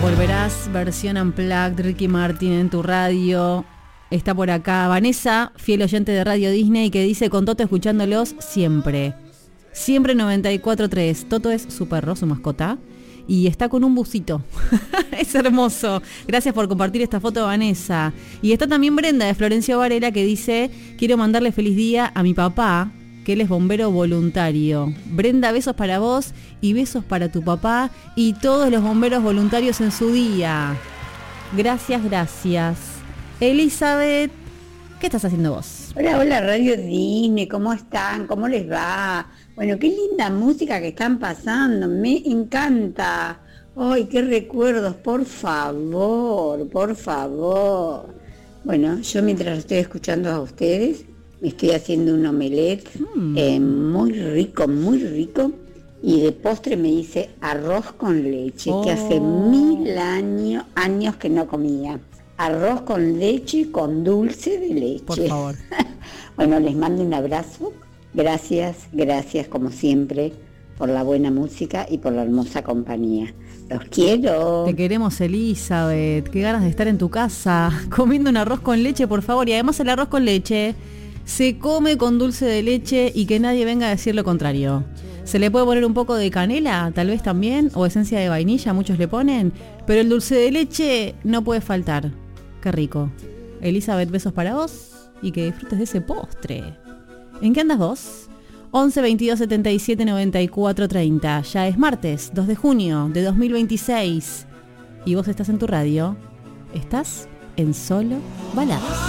Volverás, versión Unplugged, Ricky Martin en tu radio. Está por acá Vanessa, fiel oyente de Radio Disney, que dice: con Toto escuchándolos siempre. Siempre 94.3. Toto es su perro, su mascota, y está con un busito. Es hermoso. Gracias por compartir esta foto, Vanessa. Y está también Brenda de Florencio Varela, que dice: quiero mandarle feliz día a mi papá, que él es bombero voluntario. Brenda, besos para vos y besos para tu papá y todos los bomberos voluntarios en su día. Gracias, gracias. Elizabeth, ¿qué estás haciendo vos? Hola, hola Radio Disney, ¿cómo están? ¿Cómo les va? Bueno, qué linda música que están pasando, me encanta. Ay, qué recuerdos, por favor, por favor. Bueno, yo mientras estoy escuchando a ustedes, me estoy haciendo un omelette muy rico, y de postre me hice arroz con leche, que hace 1000 años que no comía. Arroz con leche con dulce de leche. Por favor. Bueno, les mando un abrazo. Gracias como siempre por la buena música y por la hermosa compañía. Los quiero. Te queremos, Elizabeth. Qué ganas de estar en tu casa comiendo un arroz con leche, por favor. Y además el arroz con leche se come con dulce de leche y que nadie venga a decir lo contrario. Se le puede poner un poco de canela, tal vez también, o esencia de vainilla, muchos le ponen, pero el dulce de leche no puede faltar. Qué rico. Elizabeth, besos para vos y que disfrutes de ese postre. ¿En qué andas vos? 11 22 77 94 30. Ya es martes 2 de junio de 2026 y vos estás en tu radio. Estás en Solo Baladas.